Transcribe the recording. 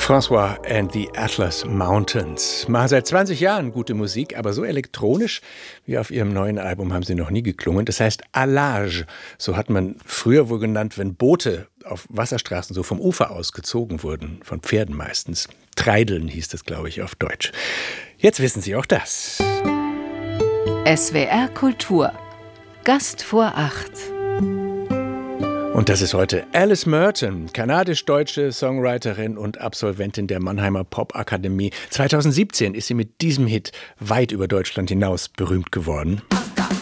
François and the Atlas Mountains. Machen seit 20 Jahren gute Musik, aber so elektronisch wie auf ihrem neuen Album haben sie noch nie geklungen. Das heißt Allage. So hat man früher wohl genannt, wenn Boote auf Wasserstraßen so vom Ufer aus gezogen wurden, von Pferden meistens. Treideln hieß das, glaube ich, auf Deutsch. Jetzt wissen Sie auch das. SWR Kultur. Gast vor 8. Und das ist heute Alice Merton, kanadisch-deutsche Songwriterin und Absolventin der Mannheimer Popakademie. 2017 ist sie mit diesem Hit weit über Deutschland hinaus berühmt geworden.